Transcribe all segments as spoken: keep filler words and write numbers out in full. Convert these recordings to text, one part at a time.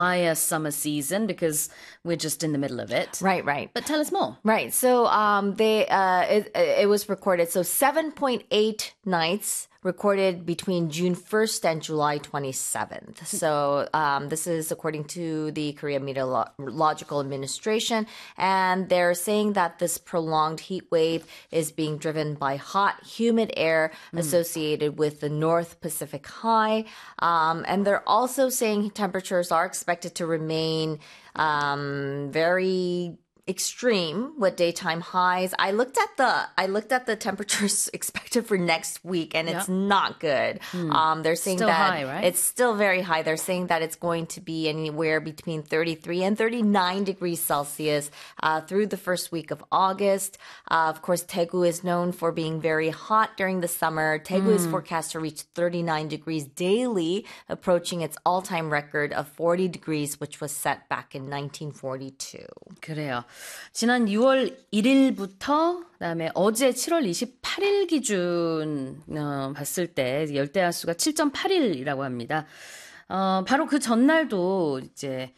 higher summer season because we're just in the middle of it. Right, right. But tell us more. Right. So um, they uh, it, it was recorded. So seven point eight nights recorded between June first and July twenty-seventh. So um, this is according to the Korea Meteorological Administration. And they're saying that this prolonged heat wave is being driven by hot, humid air mm. associated with the North Pacific High. Um, and they're also saying temperatures are expected to remain um, very extreme with daytime highs. I looked at the I looked at the temperatures expected for next week, and it's yeah. not good. Hmm. Um, they're saying still that high, right? It's still very high. They're saying that it's going to be anywhere between thirty-three and thirty-nine degrees Celsius uh, through the first week of August. Uh, of course, Daegu is known for being very hot during the summer. Daegu mm. is forecast to reach thirty-nine degrees daily, approaching its all-time record of forty degrees, which was set back in nineteen forty-two. 그래요. 지난 유월 일일부터 그다음에 어제 칠월 이십팔일 기준 어, 봤을 때 열대야수가 칠 점 팔 일이라고 합니다. 어, 바로 그 전날도 이제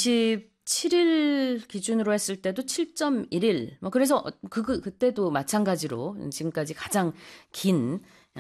이십칠일 기준으로 했을 때도 칠 점 일 일. 뭐 그래서 그, 그 그때도 마찬가지로 지금까지 가장 긴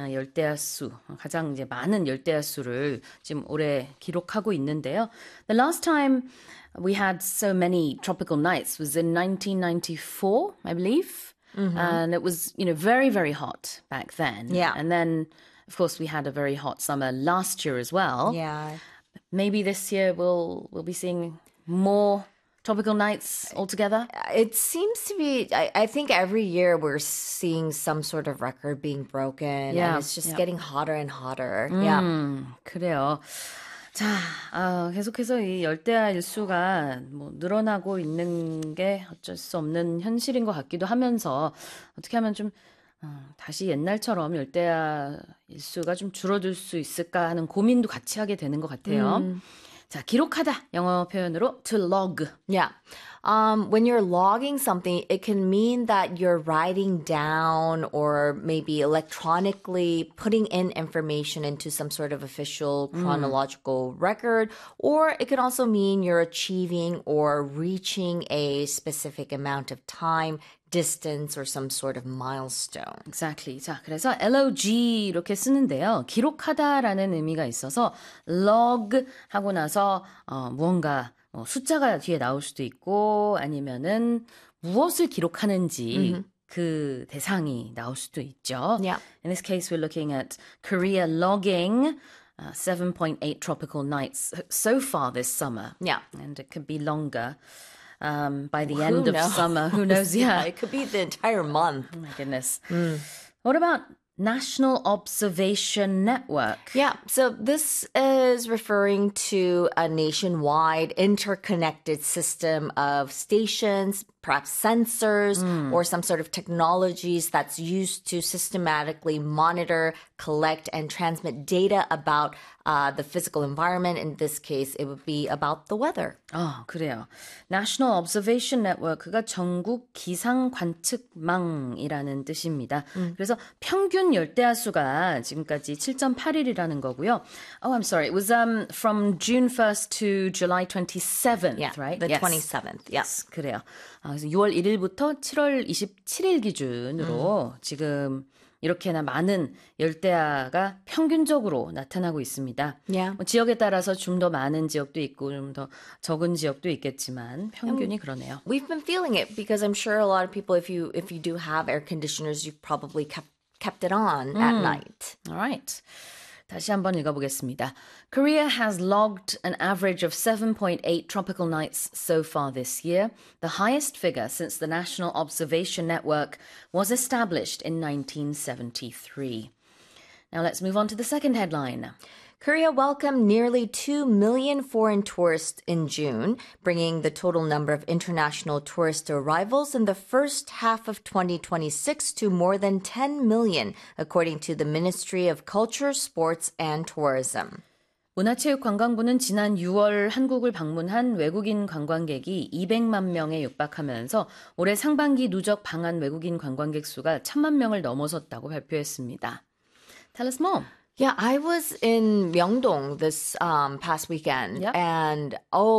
열대야수, 가장 이제 많은 열대야수를 지금 올해 기록하고 있는데요. The last time we had so many tropical nights was in nineteen ninety-four, I believe. Mm-hmm. And it was, you know, very, very hot back then. Yeah. And then, of course, we had a very hot summer last year as well. Yeah. Maybe this year we'll we'll be seeing more tropical nights altogether? It seems to be, I, I think every year we're seeing some sort of record being broken. Yeah. And it's just yeah. getting hotter and hotter. 음, Yeah. 그래요. 자, 어, 계속해서 이 열대야 일수가 뭐 늘어나고 있는 게 어쩔 수 없는 현실인 것 같기도 하면서 어떻게 하면 좀 어, 다시 옛날처럼 열대야 일수가 좀 줄어들 수 있을까 하는 고민도 같이 하게 되는 것 같아요. 음. 자, 기록하다 영어 표현으로 to log. Yeah. Um, when you're logging something, it can mean that you're writing down or maybe electronically putting in information into some sort of official chronological mm. record, or it can also mean you're achieving or reaching a specific amount of time, distance, or some sort of milestone. Exactly. 자, 그래서 log 이렇게 쓰는데요. 기록하다라는 의미가 있어서 log 하고 나서 어, 무언가 어, 숫자가 뒤에 나올 수도 있고 아니면은 무엇을 기록하는지 mm-hmm. 그 대상이 나올 수도 있죠. Yeah. In this case, we're looking at Korea logging uh, seven point eight tropical nights so far this summer. Yeah. And it could be longer. Um, by the Who end of knows? summer, who knows? Yeah, it could be the entire month. Oh my goodness. Mm. What about National Observation Network? Yeah, so this is referring to a nationwide interconnected system of stations, perhaps sensors, mm. or some sort of technologies that's used to systematically monitor, collect, and transmit data about uh, the physical environment. In this case, it would be about the weather. 아, 그래요. National Observation Network가 전국 기상 관측망이라는 뜻입니다. 음. 그래서 평균 열대야수가 지금까지 칠 점 팔 일이라는 거고요. Oh, I'm sorry. It was um, from June first to July twenty-seventh, yeah, right? The yes. twenty-seventh, yes. 그래요. 아, 그래서 유월 일일부터 칠월 이십칠일 기준으로 음. 지금 이렇게나 많은 열대야가 평균적으로 나타나고 있습니다. Yeah. 뭐 지역에 따라서 좀 더 많은 지역도 있고 좀 더 적은 지역도 있겠지만 평균이 그러네요. We've been feeling it because I'm sure a lot of people, if you if you do have air conditioners, you've probably kept kept it on at 음. night. All right. 다시 한번 읽어보겠습니다. Korea has logged an average of seven point eight tropical nights so far this year, the highest figure since the National Observation Network was established in nineteen seventy-three. Now let's move on to the second headline. Korea welcomed nearly two million foreign tourists in June, bringing the total number of international tourist arrivals in the first half of twenty twenty-six to more than ten million, according to the Ministry of Culture, Sports and Tourism. 문화체육관광부는 지난 유월 한국을 방문한 외국인 관광객이 이백만 명에 육박하면서 올해 상반기 누적 방한 외국인 관광객 수가 천만 명을 넘어섰다고 발표했습니다. Tell us more. Yeah, I was in Myeongdong this um, past weekend, Yep. and oh